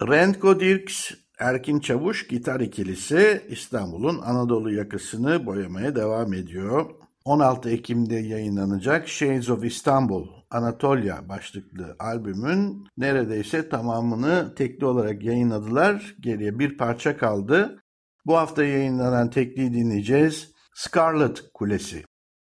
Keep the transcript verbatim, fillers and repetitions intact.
Rendko Dirks, Erkin Çavuş gitar ikilisi İstanbul'un Anadolu yakasını boyamaya devam ediyor. on altı Ekim'de yayınlanacak Shades of Istanbul, Anatolia başlıklı albümün neredeyse tamamını tekli olarak yayınladılar. Geriye bir parça kaldı. Bu hafta yayınlanan tekliyi dinleyeceğiz. Scarlet Kulesi.